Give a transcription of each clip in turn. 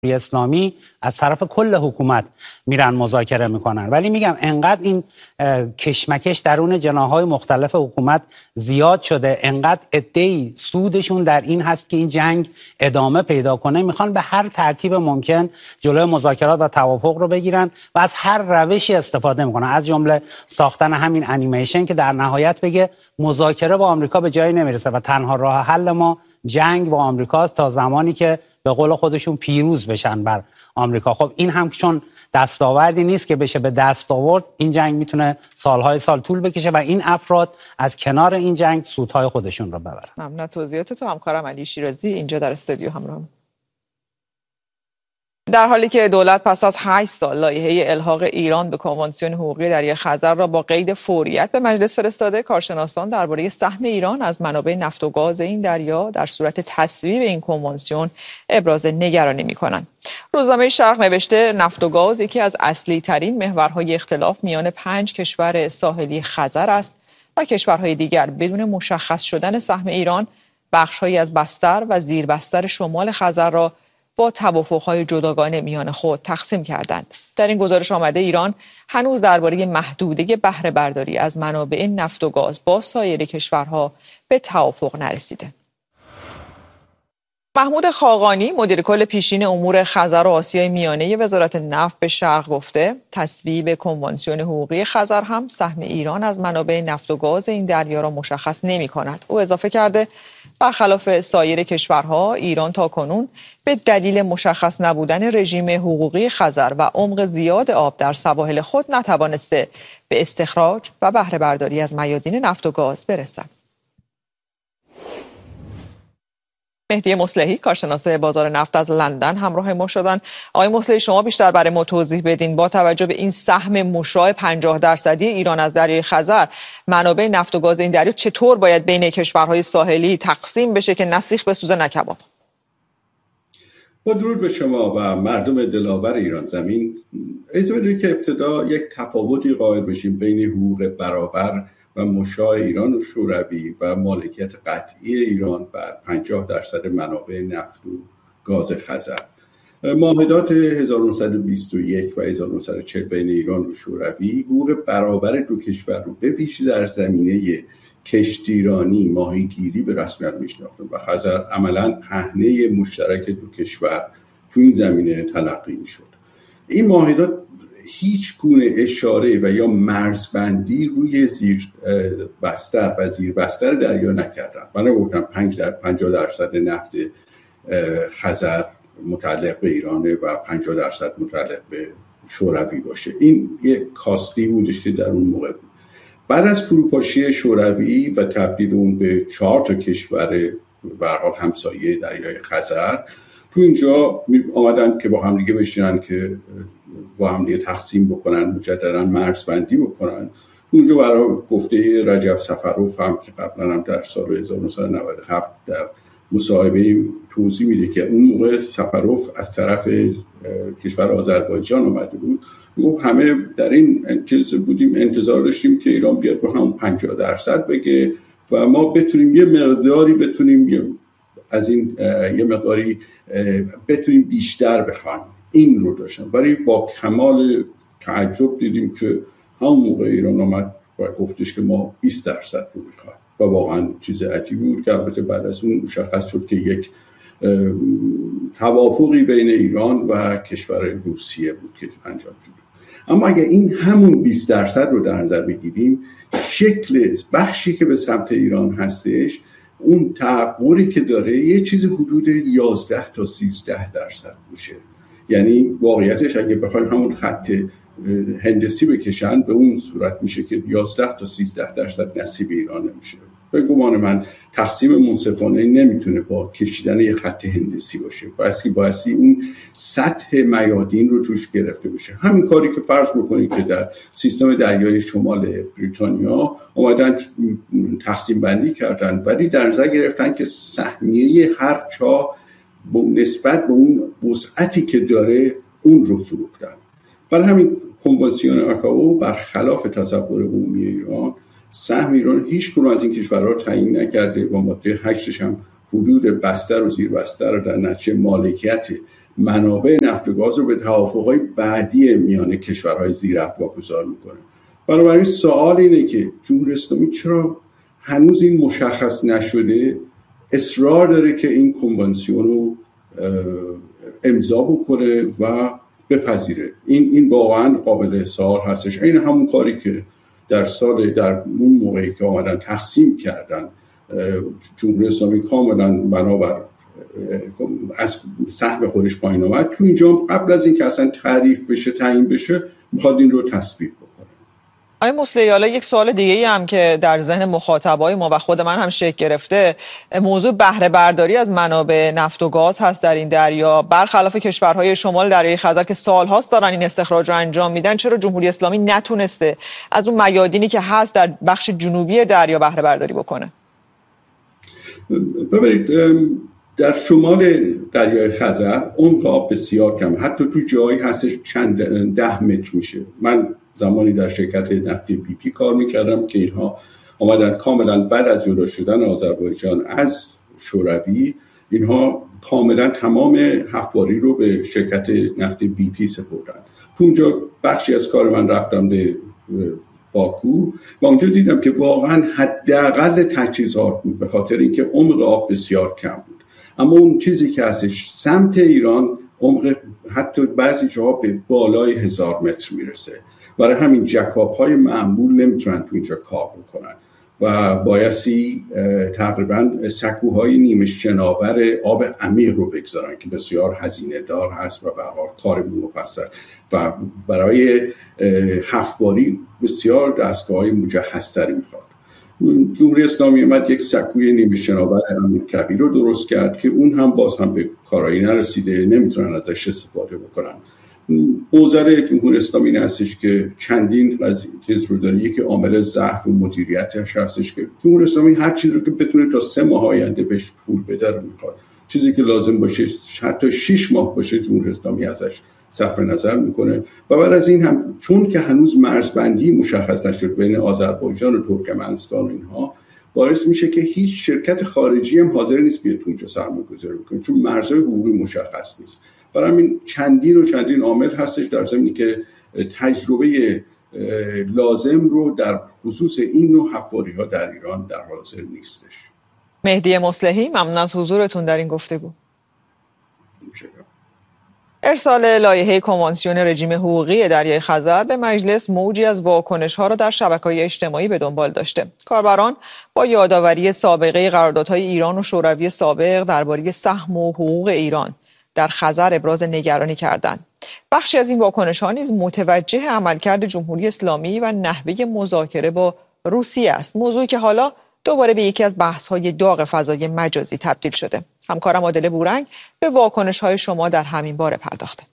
اسلامی از طرف کل حکومت میرن مذاکره میکنن. ولی میگم انقدر این کشمکش درون جناح‌های مختلف حکومت زیاد شده، انقدر عده‌ای سودشون در این هست که این جنگ ادامه پیدا کنه، میخوان به هر ترتیب ممکن جلوی مذاکرات و توافق رو بگیرن و از هر روشی استفاده میکنن، از جمله ساختن همین انیمیشن که در نهایت بگه مذاکره با آمریکا به جایی نمیرسه و تنها راه حل ما جنگ با آمریکاست تا زمانی که به قول خودشون پیروز بشن بر آمریکا. خب این هم چون دستاوردی نیست که بشه به دست آورد، این جنگ میتونه سالهای سال طول بکشه و این افراد از کنار این جنگ سودهای خودشون رو ببرن. ممنون توضیحات تو همکارم علی شیرازی اینجا در استودیو همراهم. در حالی که دولت پس از 8 سال لایحه الحاق ایران به کنوانسیون حقوقی دریای خزر را با قید فوریت به مجلس فرستاده، کارشناسان درباره سهم ایران از منابع نفت و گاز این دریا در صورت تصویب این کنوانسیون ابراز نگرانی می‌کنند. روزنامه شرق نوشته نفت و گاز یکی از اصلی ترین محورهای اختلاف میان 5 کشور ساحلی خزر است و کشورهای دیگر بدون مشخص شدن سهم ایران بخش‌هایی از بستر و زیربستر شمال خزر را با توافق‌های جداگانه میان خود تقسیم کردند. در این گزارش آمده ایران هنوز درباره محدوده بهره برداری از منابع نفت و گاز با سایر کشورها به توافق نرسیده. محمود خاقانی مدیر کل پیشین امور خزر و آسیای میانه وزارت نفت به شرق گفته تصویب کنوانسیون حقوقی خزر هم سهم ایران از منابع نفت و گاز این دریا را مشخص نمی‌کند. او اضافه کرده برخلاف سایر کشورها ایران تاکنون به دلیل مشخص نبودن رژیم حقوقی خزر و عمق زیاد آب در سواحل خود نتوانسته به استخراج و بهره برداری از میادین نفت و گاز برسد. مهدی مصلحی کارشناس بازار نفت از لندن همراه ما شدن. آقای مصلحی شما بیشتر برای ما توضیح بدین با توجه به این سهم مشاع 50% ایران از دریای خزر، منابع نفت و گاز این دریا چطور باید بین کشورهای ساحلی تقسیم بشه که نه سیخ بسوزه نه کباب؟ با درود به شما و مردم دلاور ایران زمین، اجازه بدید که ابتدا یک تفاوتی قائل بشیم بین حقوق برابر و مشاع ایران و شوروی و مالکیت قطعی ایران بر 50% منابع نفت و گاز خزر. معاهدات 1921 و 1940 بین ایران و شوروی حقوق برابر دو کشور رو به ویژه در زمینه کشتیرانی، ماهیگیری به رسمیت میشناختند و خزر عملاً پهنه مشترک دو کشور تو این زمینه تلقی میشد. این معاهدات هیچ گونه اشاره و یا مرزبندی روی زیر بستر و زیر بستر دریا نکردن. من گفتم 50% نفت خزر متعلق به ایرانه و 50% متعلق به شوروی باشه. این یک کاستی بودش که در اون موقع بود. بعد از فروپاشی شوروی و تبدیل اون به 4 کشور به هر حال همسایه دریای خزر، تو اینجا آمدن که با هم دیگه بشینن که با هم دیگه تقسیم بکنن، مجددا مرزبندی بکنن. تو اونجا برای گفته رجب سفروف هم که قبلا هم در سال 1997 در مصاحبه توضیح میده که اون موقع سفروف از طرف کشور آذربایجان اومده بود، گفت همه در این بودیم انتظار داشتیم که ایران بیاد رو همون 50% بگه و ما بتونیم یه مقداری از این یه مقداری بتونیم بیشتر بخوایم. این رو داشتم، ولی با کمال تعجب دیدیم که همون موقع ایران آمد و گفتش که ما 20% رو میخوایم و واقعا چیز عجیبی بود که البته بعد از اون مشخص شد که یک توافقی بین ایران و کشور روسیه بود که انجام شد. اما اگر این همون 20% رو در نظر بگیریم، شکل بخشی که به سمت ایران هستش، اون تعبوری که داره یه چیز حدود 11 تا 13% میشه. یعنی واقعیتش اگه بخوایم همون خط هندسی بکشن به اون صورت میشه که 11 تا 13% نصیب ایران نمیشه. به گمان من تقسیم منصفانه نمیتونه با کشیدن یه خط هندسی باشه. بایستی اون سطح میادین رو توش گرفته بشه. همین کاری که فرض بکنید که در سیستم دریای شمال بریتانیا اومدن تقسیم بندی کردن، ولی در نظر گرفتن که سهمیه هر چاه نسبت به اون وسعتی که داره اون رو فروختن. برای همین کنوانسیون آکائو برخلاف تصور عمومی ایران، سهم ایران هیچ کدوم از این کشورها رو تعیین نکرده و ماده 8 هم حدود بستر و زیر بستر رو در نتیجه مالکیت منابع نفت و گاز رو به توافقهای بعدی میان کشورهای زیرافت واگذار میکنه. بنابراین سوال اینه که جمهوری اسلامی چرا هنوز این مشخص نشده اصرار داره که این کنوانسیون رو امضا بکنه و بپذیره. این واقعا قابل سوال هستش. این همون کاری که در اون موقعی که آمدن تقسیم کردن جمهوری اسلامی کاملا بنابر از سهم خودش پایین آمد، تو اینجا قبل از اینکه اصلا تعریف بشه تعیین بشه میخواد این رو تثبیت بکنه. آقای مصلحی، حالا یک سوال دیگه‌ای هم که در ذهن مخاطبای ما و خود من هم شکل گرفته، موضوع بهره برداری از منابع نفت و گاز هست در این دریا. برخلاف کشورهای شمال دریای خزر که سال‌هاست دارن این استخراج رو انجام میدن، چرا جمهوری اسلامی نتونسته از اون میادینی که هست در بخش جنوبی دریا بهره برداری بکنه؟ ببینید در شمال دریای خزر عمق آب بسیار کم، حتی تو جایی هستش چند 10 متر میشه. من زمانی در شرکت نفتی بی پی کار میکردم که اینها آمدن کاملا بعد از جدا شدن آذربایجان از شوروی، اینها کاملا تمام حفاری رو به شرکت نفتی بی پی سپردن. تو اونجا بخشی از کار من رفتم به باکو و اونجا دیدم که واقعا حداقل تجهیزات بود، به خاطر اینکه عمق آب بسیار کم بود. اما اون چیزی که هستش سمت ایران عمق حتی بعضی جاها به بالای 1000 متر میرسه. برای همین جکاپ های معمول نمیتونن تو اینجا کار بکنن و بایستی تقریبا سکوهای نیمه شناور آب عمیق رو بگذارن که بسیار هزینه دار هست و به هر حال کار مفصل و برای حفاری بسیار دستگاه‌های مجهزتری میخواد. جمهوری اسلامی اومد یک سکوی نیمه شناور عمیق کبیر رو درست کرد که اون هم باز هم به کارایی نرسیده، نمیتونن ازش استفاده بکنن. موضوع جمهوری اسلامی این هستش که چندین چیز رو داره. یکی عامل ضعف و مدیریتش هستش که جمهوری اسلامی هر چیزی رو که بتونه تا 3 ماه آینده بهش پول بده رو میخواد. چیزی که لازم باشه حتی 6 ماه باشه جمهوری اسلامی ازش صرف نظر میکنه. و بعد از این هم چون که هنوز مرزبندی مشخص نشد بین آذربایجان و ترکمنستان و اینها، باعث میشه که هیچ شرکت خارجی هم حاضر نیست بیاد اونجا سرمایه‌گذاری بکنه، چون مرزهای حقوقی مشخص نیست. برای همین چندین عامل هستش در زمینی که تجربه لازم رو در خصوص این نوع حفاری‌ها در ایران در حاضر نیستش. مهدی مصلحی، ممنون از حضورتون در این گفتگو. ارسال لایحه کنوانسیون رژیم حقوقی دریای خزر به مجلس موجی از واکنش‌ها را در شبکه‌های اجتماعی به دنبال داشته. کاربران با یادآوری سابقه قراردادهای ایران و شوروی سابق درباره سهم و حقوق ایران در خزر ابراز نگرانی کردند. بخشی از این واکنش‌ها نیز متوجه عملکرد جمهوری اسلامی و نحوه مذاکره با روسیه است، موضوعی که حالا دوباره به یکی از بحث‌های داغ فضای مجازی تبدیل شده. همکارم عادل بورنگ به واکنش‌های شما در همین باره پرداخته.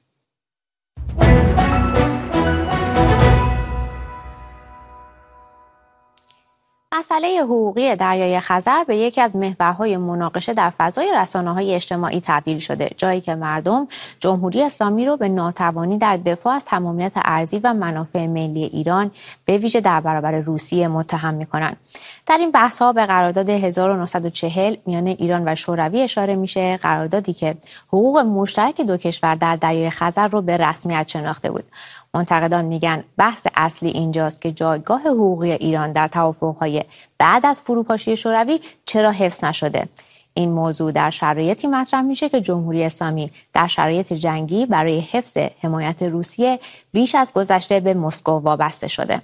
مسئله حقوقی دریای خزر به یکی از محورهای مناقشه در فضای رسانه‌های اجتماعی تبدیل شده، جایی که مردم جمهوری اسلامی رو به ناتوانی در دفاع از تمامیت ارضی و منافع ملی ایران به ویژه در برابر روسیه متهم می‌کنند. در این بحث‌ها به قرارداد 1940 میان ایران و شوروی اشاره میشه، قراردادی که حقوق مشترک دو کشور در دریای خزر رو به رسمیت شناخته بود. منتقدان میگن بحث اصلی اینجاست که جایگاه حقوقی ایران در توافق‌های بعد از فروپاشی شوروی چرا حفظ نشده. این موضوع در شرایطی مطرح میشه که جمهوری اسلامی در شرایط جنگی برای حفظ حمایت روسیه بیش از گذشته به مسکو وابسته شده.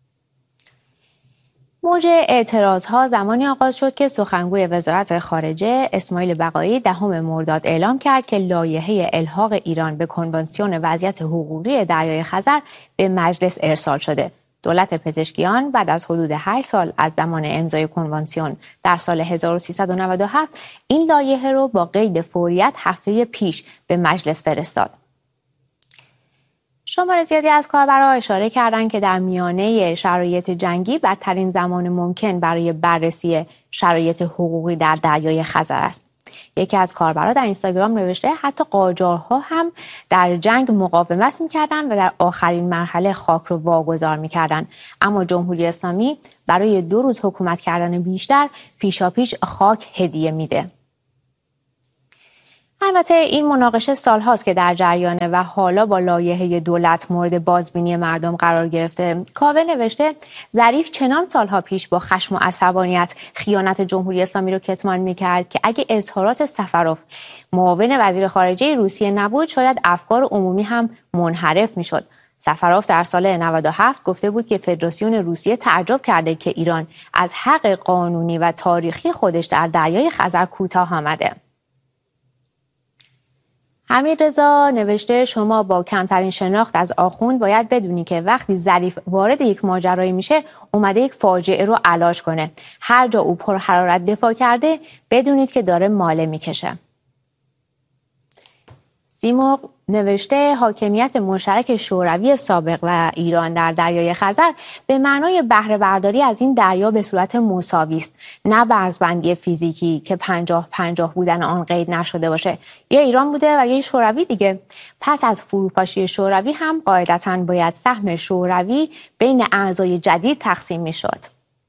موج اعتراضها زمانی آغاز شد که سخنگوی وزارت خارجه اسماعیل بقایی 10 مرداد اعلام کرد که لایحه الحاق ایران به کنوانسیون وضعیت حقوقی دریای خزر به مجلس ارسال شده. دولت پزشکیان بعد از حدود 8 سال از زمان امضای کنوانسیون در سال 1397 این لایحه رو با قید فوریت هفته پیش به مجلس فرستاد. شمار زیادی از کاربران اشاره کردند که در میانه شرایط جنگی بدترین زمان ممکن برای بررسی شرایط حقوقی در دریای خزر است. یکی از کاربران در اینستاگرام نوشته حتی قاجارها هم در جنگ مقاومت می‌کردند و در آخرین مرحله خاک رو واگذار می‌کردند، اما جمهوری اسلامی برای 2 روز حکومت کردن بیشتر پیشاپیش خاک هدیه میده. البته این مناقشه سالهاست که در جریانه و حالا با لایحه دولت مورد بازبینی مردم قرار گرفته. کاوه نوشته ظریف چنان سالها پیش با خشم و عصبانیت خیانت جمهوری اسلامی رو کتمان میکرد که اگه اظهارات سفروف معاون وزیر خارجه روسیه نبود شاید افکار عمومی هم منحرف میشد. سفروف در سال 97 گفته بود که فدراسیون روسیه تعجب کرده که ایران از حق قانونی و تاریخی خودش در دریای خزر کوتاه آمده. حمیدرضا نوشته شما با کمترین شناخت از آخوند باید بدونی که وقتی ظریف وارد یک ماجرایی میشه اومده یک فاجعه رو علاج کنه. هر جا او پرحرارت دفاع کرده بدونید که داره ماله میکشه. سیمرغ نوشته حاکمیت مشترک شوروی سابق و ایران در دریای خزر به معنای بهره برداری از این دریا به صورت مساوی است، نه مرزبندی فیزیکی که 50-50 بودن آن قید نشده باشه. یه ایران بوده و یه شوروی دیگه. پس از فروپاشی شوروی هم قاعدتاً باید سهم شوروی بین اعضای جدید تقسیم میشد.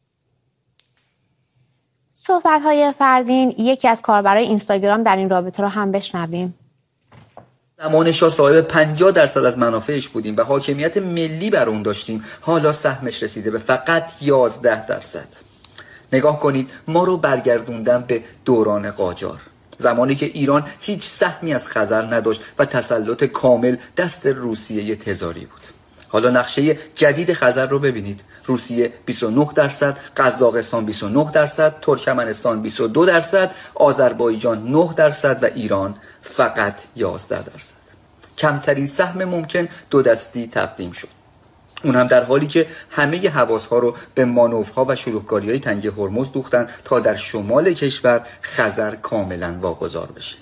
صحبت‌های فرزین یکی از کاربرای اینستاگرام در این رابطه رو هم بشنویم. زمان شاه صاحب 50% از منافعش بودیم و حاکمیت ملی بر اون داشتیم. حالا سهمش رسیده به فقط 11%. نگاه کنید ما رو برگردوندن به دوران قاجار، زمانی که ایران هیچ سهمی از خزر نداشت و تسلط کامل دست روسیه تزاری بود. حالا نقشه جدید خزر رو ببینید. روسیه 29%، قزاقستان 29%، ترکمنستان 22%، آذربایجان 9% و ایران فقط 11%. کمترین سهم ممکن دو دستی تقدیم شد. اون هم در حالی که همه حواسها رو به مانورها و شلوغکاری‌های تنگه هرمز دوختن تا در شمال کشور خزر کاملا واگذار بشه.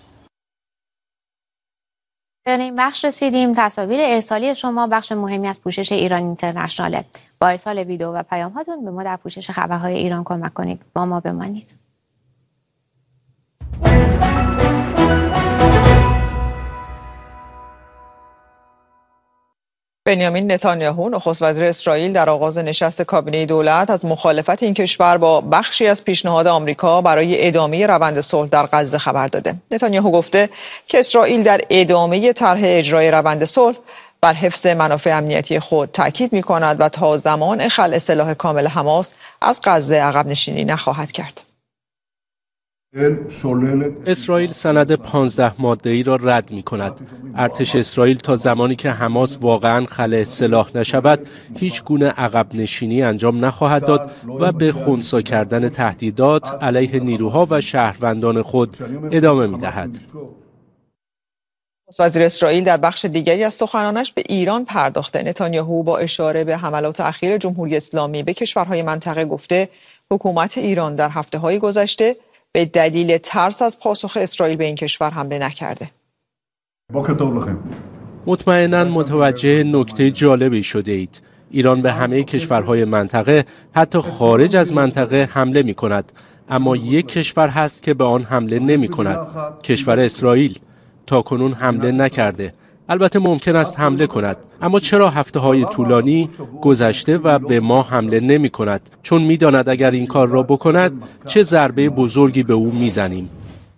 به این بخش رسیدیم. تصاویر ارسالی شما بخش مهمی از پوشش ایران اینترنشناله. با ارسال ویدیو و پیام هاتون به ما در پوشش خبرهای ایران کمک کنید. با ما بمانید. بنیامین نتانیاهو نخست وزیر اسرائیل در آغاز نشست کابینه دولت از مخالفت این کشور با بخشی از پیشنهاد آمریکا برای ادامه روند صلح در غزه خبر داده. نتانیاهو گفته که اسرائیل در ادامه طرح اجرای روند صلح بر حفظ منافع امنیتی خود تاکید می‌کند و تا زمان خلع سلاح کامل حماس از غزه عقب نشینی نخواهد کرد. اسرائیل سند 15 ماده‌ای را رد می‌کند. ارتش اسرائیل تا زمانی که حماس واقعاً خلع سلاح نشود هیچ گونه عقب نشینی انجام نخواهد داد و به خنثی کردن تهدیدات علیه نیروها و شهروندان خود ادامه می‌دهد. وزیر اسرائیل در بخش دیگری از سخنانش به ایران پرداخته. نتانیاهو با اشاره به حملات اخیر جمهوری اسلامی به کشورهای منطقه گفته حکومت ایران در هفته‌های گذشته به دلیل ترس از پاسخ اسرائیل به این کشور حمله نکرده. مطمئناً متوجه نکته جالبی شده اید. ایران به همه کشورهای منطقه حتی خارج از منطقه حمله می کند. اما یک کشور هست که به آن حمله نمی کند. کشور اسرائیل تاکنون حمله نکرده. البته ممکن است حمله کند، اما چرا هفته‌های طولانی گذشته و به ما حمله نمی کند؟ چون می داند اگر این کار را بکند چه ضربه بزرگی به او می زنیم.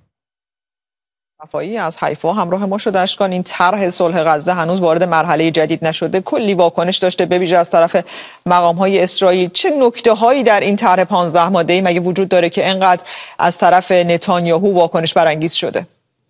صفایی از حیفا همراه ما شد. اشکان، این طرح صلح غزه هنوز وارد مرحله جدید نشده، کلی واکنش داشته به ویژه از طرف مقام‌های اسرائیل. چه نکته‌هایی در این طرح 15 ماده‌ای مگه وجود داره که اینقدر از طرف نتانیاهو واکنش برانگیز شده؟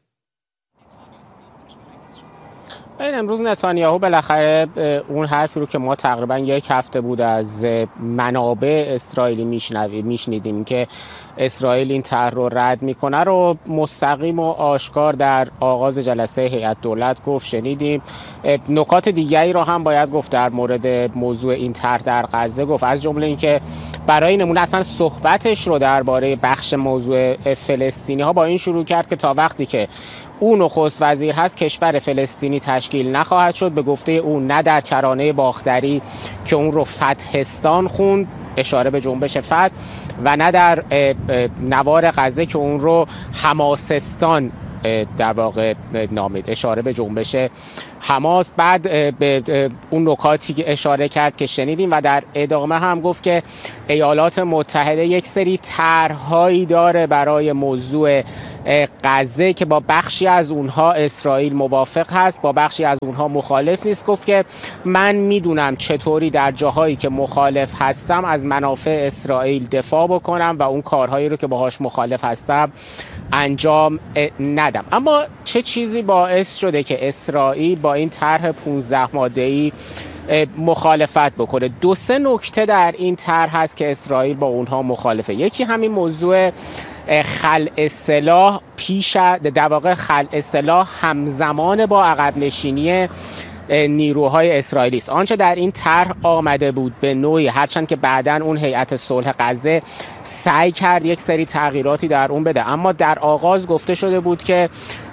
این امروز نتانیاهو بالاخره اون حرفی رو که ما تقریبا یک هفته بود از منابع اسرائیلی میشنیدیم که اسرائیل این طرح رو رد میکنه رو مستقیم و آشکار در آغاز جلسه هیئت دولت گفت، شنیدیم. نکات دیگری رو هم باید گفت در مورد موضوع این طرح در غزه گفت، از جمله اینکه برای نمونه اصلا صحبتش رو درباره بخش موضوع فلسطینی ها با این شروع کرد که تا وقتی که او نخست وزیر هست کشور فلسطینی تشکیل نخواهد شد. به گفته او نه در کرانه باختری که اون رو فتحستان خوند، اشاره به جنبش فتح، و نه در نوار غزه که اون رو حماسستان در واقع نامید، اشاره به جنبش حماس. بعد به اون نکاتی که اشاره کرد که شنیدیم و در ادامه هم گفت که ایالات متحده یک سری طرح‌هایی داره برای موضوع غزه که با بخشی از اونها اسرائیل موافق هست، با بخشی از اونها مخالف نیست. گفت که من میدونم چطوری در جاهایی که مخالف هستم از منافع اسرائیل دفاع بکنم و اون کارهایی رو که باهاش مخالف هستم انجام ندم. اما چه چیزی باعث شده که اسرائیل با این طرح 15 ماده‌ای مخالفت بکنه؟ 2-3 نکته در این طرح هست که اسرائیل با اونها مخالفه. یکی همین موضوع خلع سلاح در واقع خلع سلاح همزمان با عقب نشینی نیروهای اسرائیلی است. آنچه در این طرح آمده بود به نوعی، هرچند که بعداً اون هیئت صلح غزه سعی کرد یک سری تغییراتی در اون بده، اما در آغاز گفته شده بود که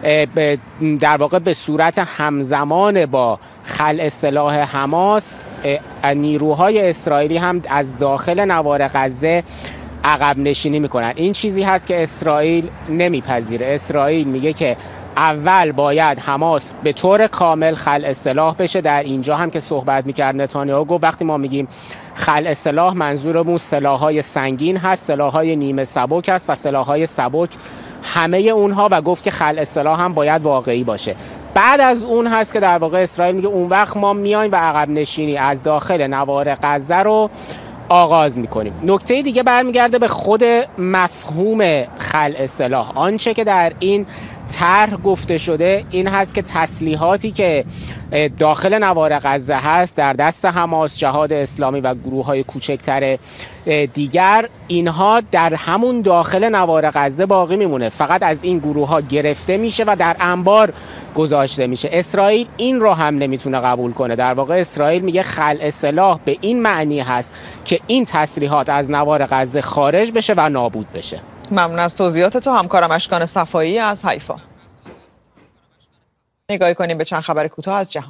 در واقع به صورت همزمان با خلع سلاح حماس نیروهای اسرائیلی هم از داخل نوار غزه عقب نشینی میکنن. این چیزی هست که اسرائیل نمیپذیره. اسرائیل میگه که اول باید حماس به طور کامل خلع سلاح بشه. در اینجا هم که صحبت میکرد نتانیاهو گفت وقتی ما میگیم خلع سلاح منظورمون سلاح‌های سنگین هست، سلاح‌های نیمه سبک هست و سلاح‌های سبک همه اونها، و گفت که خلع سلاح هم باید واقعی باشه. بعد از اون هست که در واقع اسرائیل میگه اون وقت ما میایم و عقب نشینی از داخل نوار غزه رو آغاز میکنیم. نکته دیگه برمیگرده به خود مفهوم خلع سلاح. آنچه که در این طرح گفته شده این هست که تسلیحاتی که داخل نوار غزه هست در دست حماس، جهاد اسلامی و گروه‌های کوچکتر دیگر، اینها در همون داخل نوار غزه باقی میمونه، فقط از این گروه‌ها گرفته میشه و در انبار گذاشته میشه. اسرائیل این رو هم نمیتونه قبول کنه. در واقع اسرائیل میگه خلع سلاح به این معنی هست که این تسلیحات از نوار غزه خارج بشه و نابود بشه. ممنون از توضیحات تو همکارم اشکان صفایی از حیفا. نگاهی کنیم به چند خبر کوتاه از جهان.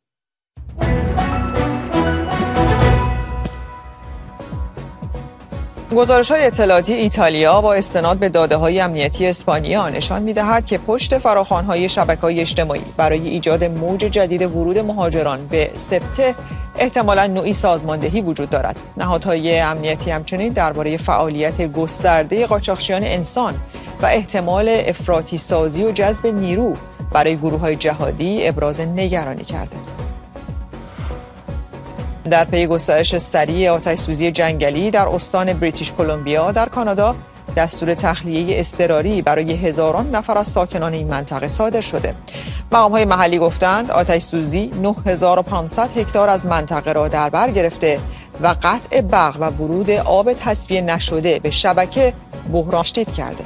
گزارش‌های اطلاعاتی ایتالیا با استناد به داده‌های امنیتی اسپانیا نشان می‌دهد که پشت فراخوان‌های شبکه‌های اجتماعی برای ایجاد موج جدید ورود مهاجران به سبته احتمالاً نوعی سازماندهی وجود دارد. نهادهای امنیتی همچنین درباره فعالیت گسترده قاچاقچیان انسان و احتمال افراطی سازی و جذب نیرو برای گروه‌های جهادی ابراز نگرانی کردند. در پی گسترش سریع آتش‌سوزی جنگلی در استان بریتیش کلمبیا در کانادا، دستور تخلیه اضطراری برای هزاران نفر از ساکنان این منطقه صادر شده. مقام‌های محلی گفتند آتش‌سوزی 9500 هکتار از منطقه را در بر گرفته و قطع برق و ورود آب تصفیه نشده به شبکه بحران تشدید کرده.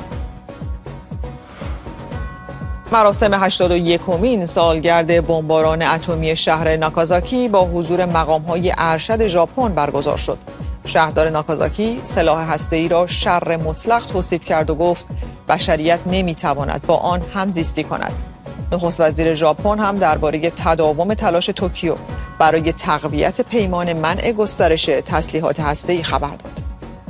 مراسم 81مین سالگرد بمباران اتمی شهر ناکازاکی با حضور مقام‌های ارشد ژاپن برگزار شد. شهردار ناکازاکی سلاح هسته‌ای را شر مطلق توصیف کرد و گفت بشریت نمی‌تواند با آن همزیستی کند. نخست وزیر ژاپن هم درباره تداوم تلاش توکیو برای تقویت پیمان منع گسترش تسلیحات هسته‌ای خبر داد.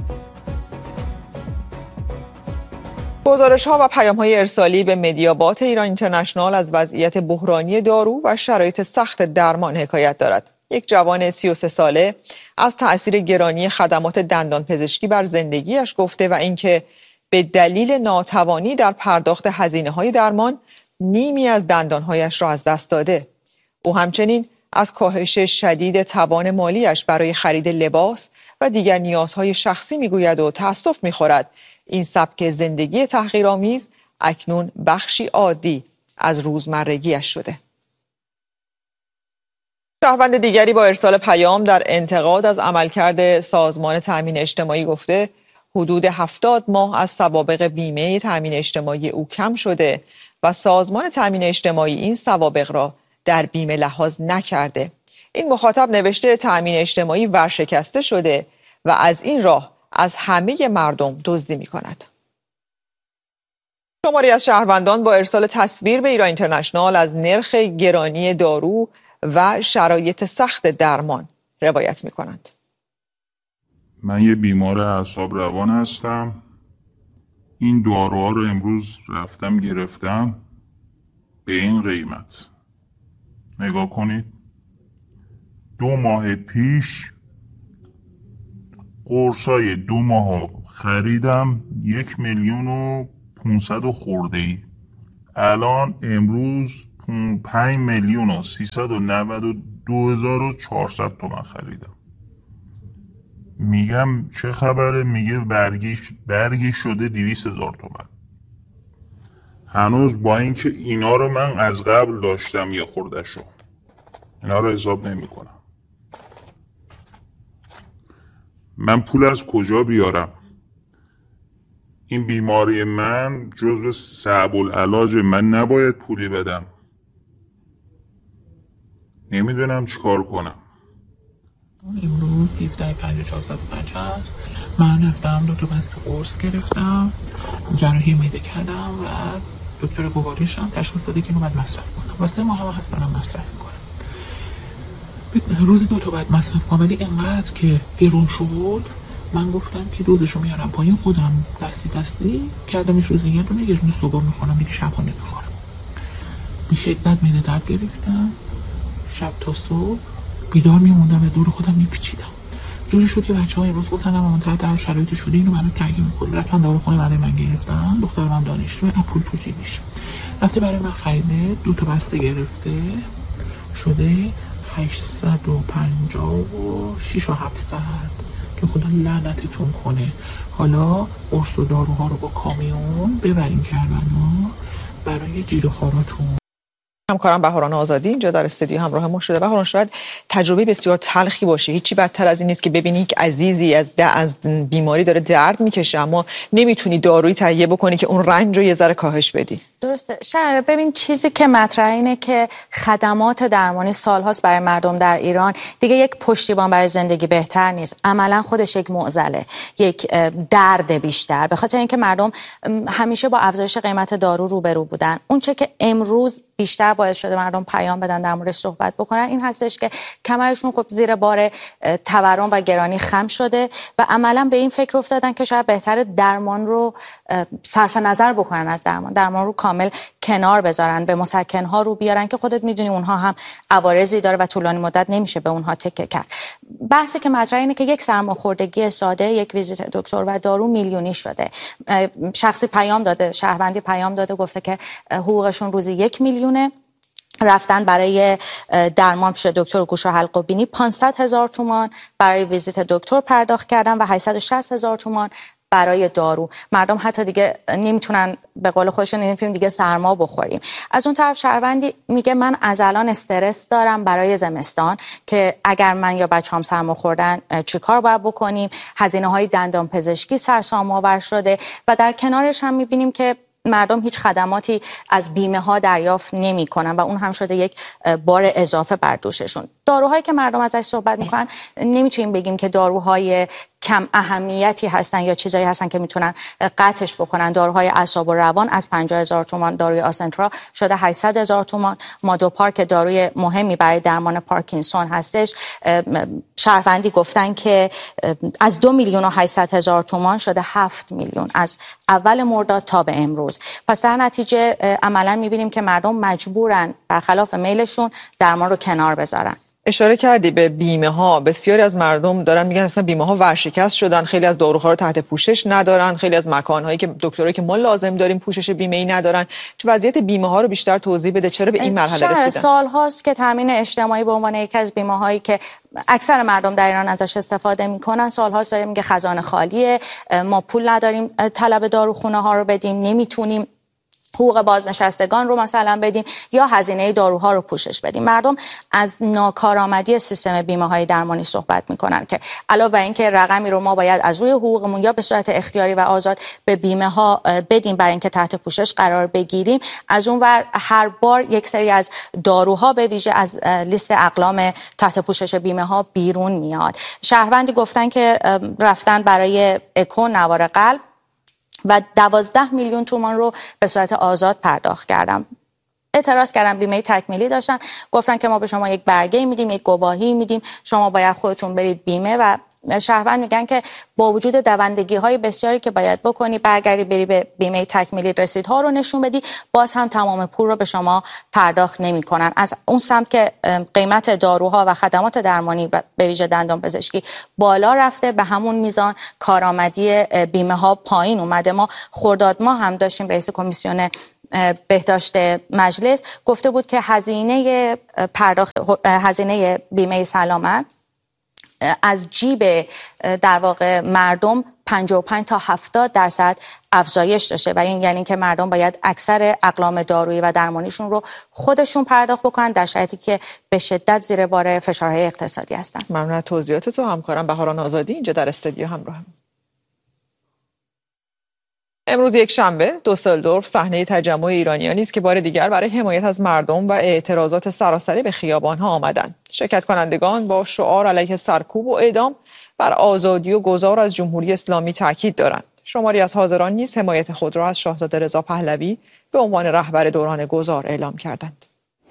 گزارش‌ها و پیام‌های ارسالی به مدیابات ایران اینترنشنال از وضعیت بحرانی دارو و شرایط سخت درمان حکایت دارد. یک جوان 33 ساله از تأثیر گرانی خدمات دندان پزشکی بر زندگیش گفته و اینکه به دلیل ناتوانی در پرداخت هزینه‌های درمان نیمی از دندانهایش را از دست داده. او همچنین از کاهش شدید توان مالیش برای خرید لباس و دیگر نیازهای شخصی میگوید و تأسف می‌خورد این سبک زندگی تحقیرآمیز اکنون بخشی عادی از روزمرگیش شده. شهروند دیگری با ارسال پیام در انتقاد از عملکرد سازمان تأمین اجتماعی گفته حدود 70 ماه از سوابق بیمه تأمین اجتماعی او کم شده و سازمان تأمین اجتماعی این سوابق را در بیمه لحاظ نکرده. این مخاطب نوشته تأمین اجتماعی ورشکسته شده و از این راه از همه مردم دزدی می‌کند. شماری از شهروندان با ارسال تصویر به ایران اینترنشنال از نرخ گرانی دارو و شرایط سخت درمان روایت می‌کنند. من یه بیمار اعصاب روان هستم. این داروها رو امروز رفتم گرفتم به این قیمت. نگاه کنید، 2 ماه پیش قرصای 2 ماه خریدم 1,500,000 خورده ای. الان امروز 5,392,400 تومان خریدم. میگم چه خبره؟ میگه برگی شده 200,000 تومان. هنوز با اینکه اینا رو من از قبل داشتم یه خورده شو، اینا رو حساب نمی کنم. من پول از کجا بیارم؟ این بیماری من جزو صعب العلاج، من نباید پولی بدم. نمیدونم چیکار کنم. امروز 17/5/405 هست. من رفتم 2 بسته قرص گرفتم، جراحی معده کردم و دکتر گواریشم تشخیص داده که اینو باید مصرف کنم. واسه ما هم هست دارم مصرف میکنم. روزی 2 باید مصرف کنم، ولی اینقدر که گرون شد من گفتم که دوزشو میارم پایین، خودم دستی کردمش روزی یه دونه صبح میخورم، دیگه شبها نمیخورم. به شدت معده درد گرفتم، شب تا صبح بیدار میموندم و دور خودم میپیچیدم. جوری شد که بچه‌ها امروز گفتن اما منتها در شرایطی شده اینو برام تعیین می‌کنه. رفتن داروخونه برای من گرفتن، دخترم دانشجو پول توزیع میشه. رفته برای من خریده، 2 بسته گرفته، شده 856,700 که خدا لعنتتون کنه. حالا قرص و داروها رو با کامیون ببرین کربلا برای جیره خاراتون. همکارم بهاران آزادی اینجا در استودیو همراه ما شده. بهاران، شاید تجربه بسیار تلخی باشه، هیچی بدتر از این نیست که ببینی که عزیزی از بیماری داره درد میکشه اما نمیتونی دارویی تهیه بکنی که اون رنج رو یه ذره کاهش بدی. درسته. شهر ببین، چیزی که مطرحه اینه که خدمات درمانی سالهاست برای مردم در ایران دیگه یک پشتیبان برای زندگی بهتر نیست، عملا خودش یک معضله، یک درد بیشتر، به خاطر اینکه مردم همیشه با افزایش قیمت دارو روبرو بودن. اون چه که امروز بیشتر باعث شده مردم پیام بدن در موردش صحبت بکنن این هستش که کمرشون خب زیر بار تورم و گرانی خم شده و عملا به این فکر افتادن که شاید بهتره درمان رو صرف نظر بکنن، از درمان رو کامل کنار بذارن، به مسکن‌ها رو بیارن که خودت میدونی اونها هم عوارضی داره و طولانی مدت نمیشه به اونها تکیه کرد. بحثی که مطرحه اینه که یک سرماخوردگی ساده، یک ویزیت دکتر و دارو میلیونی شده. شخصی پیام داده، شهروندی پیام داده، گفته که حقوقشون روزی 1 میلیونه. رفتن برای درمان پیش دکتر گوش و حلق و بینی 500,000 تومان برای ویزیت دکتر پرداخت کردن و 860,000 تومان برای دارو. مردم حتی دیگه نمیتونن به قول خودشون نمیتونیم دیگه سرما بخوریم. از اون طرف شهروندی میگه من از الان استرس دارم برای زمستان که اگر من یا بچه‌ام سرما خوردن چیکار باید بکنیم. هزینه‌های دندان پزشکی سرسام‌آور شده و در کنارش هم میبینیم که مردم هیچ خدماتی از بیمه ها دریافت نمی کنن و اون هم شده یک بار اضافه بر دوششون. داروهایی که مردم ازش صحبت میکنن نمیتونیم بگیم که داروهای کم اهمیتی هستن یا چیزایی هستن که میتونن قطعش بکنن. داروهای اعصاب و روان از 50,000 تومان، داروی آسنترا شده 800,000 تومان. مادوپار که داروی مهمی برای درمان پارکینسون هستش، شهروندی گفتن که از 2,800,000 تومان شده 7 میلیون از اول مرداد تا به امروز. پس در نتیجه عملا میبینیم که مردم مجبورن برخلاف میلشون درمان رو کنار بذارن. اشاره کردی به بیمه ها. بسیاری از مردم دارن میگن اصلا بیمه ها ورشکست شدن، خیلی از داروها رو تحت پوشش ندارن، خیلی از مکان هایی که دکترایی که ما لازم داریم پوشش بیمه ای ندارن. تو وضعیت بیمه ها رو بیشتر توضیح بده، چرا به این مرحله رسیدن؟ سال هاست که تامین اجتماعی به عنوان یکی از بیمه هایی که اکثر مردم در ایران ازش استفاده میکنن، سال هاست داریم میگه خزانه خالیه، ما پول نداریم طلب داروخونه ها رو بدیم، نمیتونیم حقوق بازنشستگان رو مثلا بدیم یا هزینه داروها رو پوشش بدیم. مردم از ناکارآمدی سیستم بیمه های درمانی صحبت میکنن که علاوه بر اینکه رقمی رو ما باید از روی حقوقمون یا به صورت اختیاری و آزاد به بیمه ها بدیم برای اینکه تحت پوشش قرار بگیریم، از اون ور هر بار یک سری از داروها به ویژه از لیست اقلام تحت پوشش بیمه ها بیرون میاد. شهروندی گفتن که رفتن برای اکو نوار قلب و 12 میلیون تومان رو به صورت آزاد پرداخت کردم. اعتراض کردن، بیمه تکمیلی داشتن، گفتن که ما به شما یک برگه میدیم، یک گواهی میدیم، شما باید خودتون برید بیمه و شهروند میگن که با وجود دوندگی‌های بسیاری که باید بکنی، برگردی بری به بیمه تکمیلی رسیدها رو نشون بدی، باز هم تمام پول رو به شما پرداخت نمی‌کنن. از اون سمت که قیمت داروها و خدمات درمانی به ویژه دندان پزشکی بالا رفته، به همون میزان کارآمدی بیمه ها پایین اومده. ما خرداد ماه هم داشتیم رئیس کمیسیون بهداشت مجلس گفته بود که هزینه بیمه سلامت از جیب در واقع مردم 55 تا 70% افزایش داشته و این یعنی که مردم باید اکثر اقلام دارویی و درمانیشون رو خودشون پرداخت بکنن در شرایطی که به شدت زیر بار فشارهای اقتصادی هستن. ممنون از توضیحات تو. همکارم بهاران آزادی اینجا در استودیو همراهم. امروز یک شنبه دوسلدورف صحنه تجمع ایرانیانی است که بار دیگر برای حمایت از مردم و اعتراضات سراسری به خیابان‌ها آمدند. شرکت کنندگان با شعار علیه سرکوب و اعدام بر آزادی و گذار از جمهوری اسلامی تاکید دارند. شماری از حاضران نیز حمایت خود را از شاهزاده رضا پهلوی به عنوان رهبر دوران گذار اعلام کردند.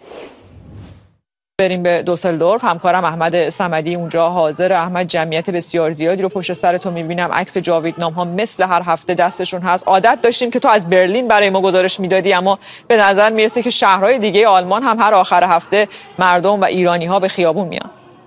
بریم به دوسلدورف. همکارم احمد صمدی اونجا حاضر. احمد، جمعیت بسیار زیادی رو پشت سر تو می‌بینم. عکس جاویدنام ها مثل هر هفته دستشون هست. عادت داشتیم که تو از برلین برای ما گزارش میدادی، اما به نظر میرسه که شهرهای دیگه آلمان هم هر آخر هفته مردم و ایرانی ها به خیابون میان.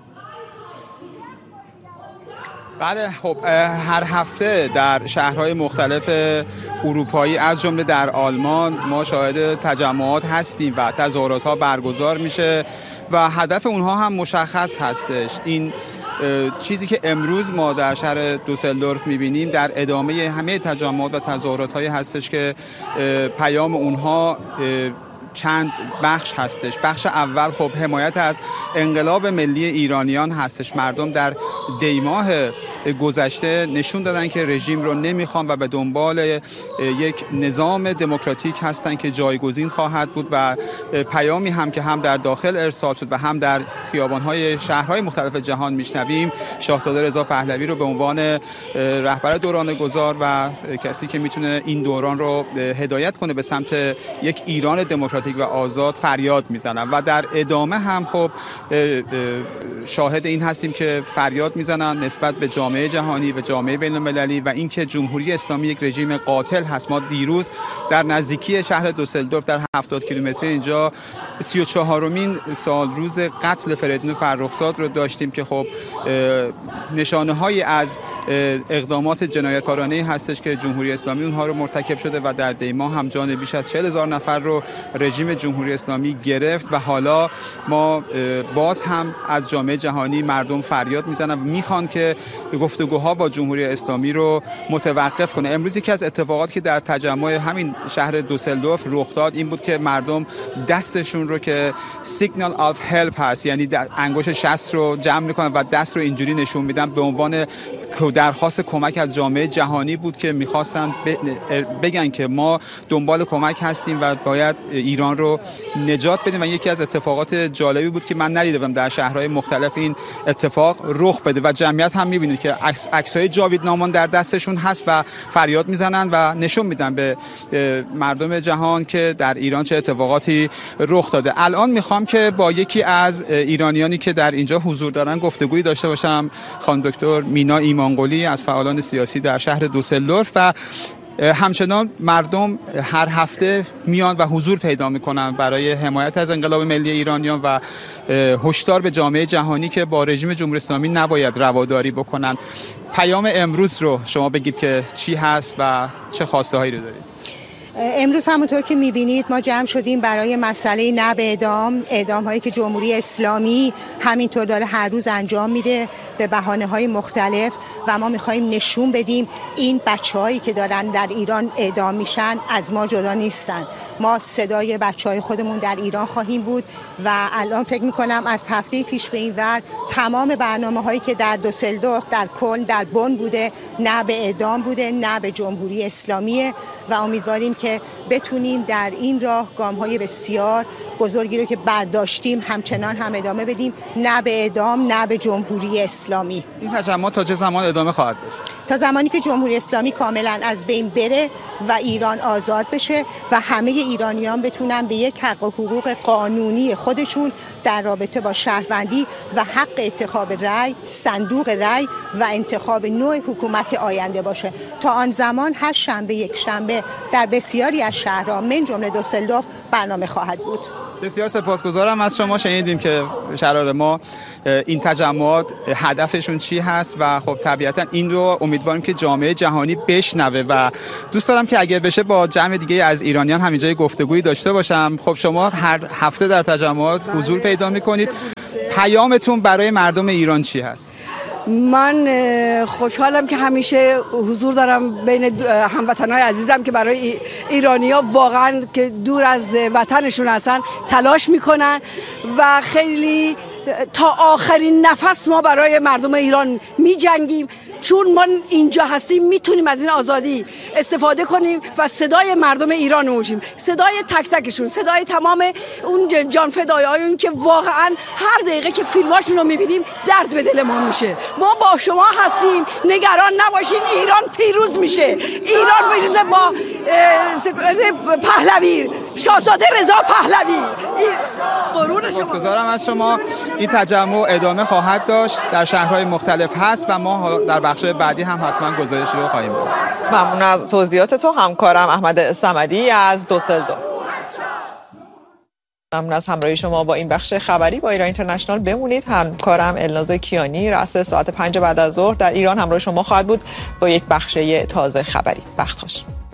بله، خب هر هفته در شهرهای مختلف اروپایی از جمله در آلمان ما شاهد تجمعات هستیم و تظاهرات‌ها برگزار میشه و هدف اونها هم مشخص هستش. این چیزی که امروز ما در شهر دوسلدورف میبینیم در ادامه همه تجمعات و تظاهرات‌های هستش که پیام اونها چند بخش هستش. بخش اول خب حمایت از انقلاب ملی ایرانیان هستش. مردم در دیماه گذشته نشون دادن که رژیم رو نمیخوان و به دنبال یک نظام دموکراتیک هستن که جایگزین خواهد بود و پیامی هم که هم در داخل ارسال شد و هم در خیابان‌های شهرهای مختلف جهان میشنویم، شاهزاده رضا پهلوی رو به عنوان رهبر دوران گذار و کسی که میتونه این دوران رو هدایت کنه به سمت یک ایران دموکراتیک و آزاد فریاد میزنن و در ادامه هم خب شاهد این هستیم که فریاد میزنن نسبت به جامعه جهانی و جامعه بین المللی و اینکه جمهوری اسلامی یک رژیم قاتل هست. ما دیروز در نزدیکی شهر دوسلدورف در 70 کیلومتری اینجا 34مین سال روز قتل فریدون فرخزاد رو داشتیم که خب نشانه هایی از اقدامات جنایتکارانه هستش که جمهوری اسلامی اونها رو مرتکب شده و در دیما هم جان بیش از 40,000 نفر رو رژیم جمهوری اسلامی گرفت و حالا ما باز هم از جامعه جهانی مردم فریاد میزنن و میخوان که گفتگوها با جمهوری اسلامی رو متوقف کنه. امروز یکی از اتفاقاتی که در تجمع همین شهر دوسلدورف رخ داد این بود که مردم دستشون رو که سیگنال آف هلپ هست، یعنی انگشت شست رو جمع میکنن و دست رو اینجوری نشون میدن به عنوان درخواست کمک از جامعه جهانی بود که میخواستن بگن که ما دنبال کمک هستیم و باید ایران رو نجات بدیم و یکی از اتفاقات جالبی بود که من ندیدم در شهرهای مختلف این اتفاق رخ بده و جمعیت هم میبینید که عکسای جاویدنامان در دستشون هست و فریاد میزنن و نشون میدن به مردم جهان که در ایران چه اتفاقاتی رخ داده. الان میخوام که با یکی از ایرانیانی که در اینجا حضور دارن گفتگویی داشته باشم، خانم دکتر مینا ایمانقلی از فعالان سیاسی در شهر دوسلدورف و همچنان مردم هر هفته میان و حضور پیدا میکنن برای حمایت از انقلاب ملی ایرانیان و هشدار به جامعه جهانی که با رژیم جمهوری اسلامی نباید رواداری بکنن. پیام امروز رو شما بگید که چی هست و چه خواسته هایی رو دارید؟ امروز همونطور که میبینید ما جمع شدیم برای مسئله نه به اعدام هایی که جمهوری اسلامی همینطور داره هر روز انجام میده به بهانه های مختلف و ما میخوایم نشون بدیم این بچه هایی که دارن در ایران اعدام میشن از ما جدا نیستن. ما صدای بچه های خودمون در ایران خواهیم بود و الان فکر میکنم از هفته پیش به این ور تمام برنامه هایی که در دوسلدورف، در کلن، در بن بوده نه به اعدام بوده، نه به جمهوری اسلامی و امیدواریم که بتونیم در این راه گام‌های بسیار بزرگی رو که برداشتیم همچنان هم ادامه بدیم، نه به اعدام نه به جمهوری اسلامی. این تجمع تا چه زمان ادامه خواهد داشت؟ تا زمانی که جمهوری اسلامی کاملا از بین بره و ایران آزاد بشه و همه ایرانیان بتونن به یک حق و حقوق قانونی خودشون در رابطه با شهروندی و حق انتخاب رأی، صندوق رأی و انتخاب نوع حکومت آینده باشه. تا آن زمان هر شنبه یک شنبه در بسیاری از شهرها من جمله دوسلدورف برنامه خواهد بود. بسیار سپاسگزارم از شما. شنیدیم که شرار ما این تجمعات هدفشون چی هست و خب طبیعتا این رو امیدواریم که جامعه جهانی بشنوه و دوست دارم که اگر بشه با جمع دیگه از ایرانیان همینجا گفتگویی داشته باشم. خب شما هر هفته در تجمعات حضور پیدا می‌کنید، پیامتون برای مردم ایران چی هست؟ من خوشحالم که همیشه حضور دارم بین هموطنهای عزیزم که برای ایرانی‌ها واقعا که دور از وطنشون هستن تلاش میکنن و خیلی تا آخرین نفس ما برای مردم ایران میجنگیم. چون ما اینجا هستیم میتونیم از این آزادی استفاده کنیم و صدای مردم ایران رو باشیم، صدای تک تکشون، صدای تمام اون جانفدایان که واقعا هر دقیقه که فیلماشون رو میبینیم درد به دل ما میشه. ما با شما هستیم، نگران نباشین، ایران پیروز میشه. ایران پیروز با پهلوی، شاهزاده رضا پهلوی. قربون شما. سپاسگزارم از شما. این تجمع ادامه خواهد داشت، در شهرهای مختلف هست و ما در بخش بعدی هم حتما گزارش رو خواهیم داشت. ممنون از توضیحات تو همکارم احمد صمدی از دوسلدورف. ممنون از همراهی شما با این بخش خبری با ایران اینترنشنال. بمونید. همکارم الناز کیانی رأس ساعت 5 بعد از ظهر در ایران همراه شما خواهد بود با یک بخش تازه خبری. وقت خوش.